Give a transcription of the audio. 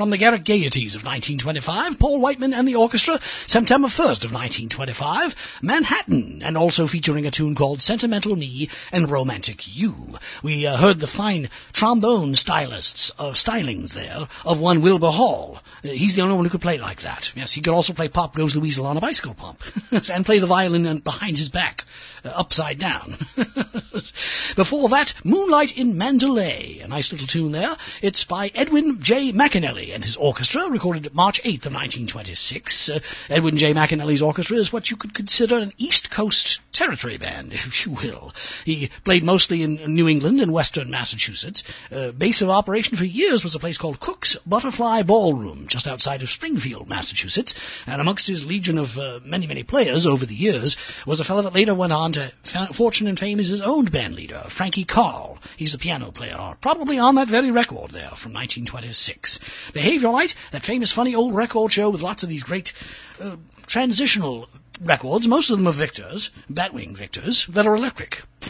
from the Garrick Gaieties of 1925, Paul Whiteman and the Orchestra, September 1st of 1925, Manhattan, and also featuring a tune called Sentimental Me and Romantic You. We heard the fine trombone stylings there of one Wilbur Hall. He's the only one who could play like that. Yes, he could also play Pop Goes the Weasel on a bicycle pump, and play the violin behind his back, upside down. Before that, Moonlight in Mandalay, a nice little tune there. It's by Edwin J. McAnally and his orchestra, recorded March 8th of 1926. Edwin J. McAnally's orchestra is what you could consider an East Coast territory band, if you will. He played mostly in New England and western Massachusetts. Base of operation for years was a place called Cook's Butterfly Ballroom, just outside of Springfield, Massachusetts. And amongst his legion of many, many players over the years was a fellow that later went on to fortune and fame as his own band leader, Frankie Carl. He's the piano player, probably on that very record there from 1926. Behaviorite, that famous funny old record show with lots of these great transitional records. Most of them are Victors, Batwing Victors, that are electric.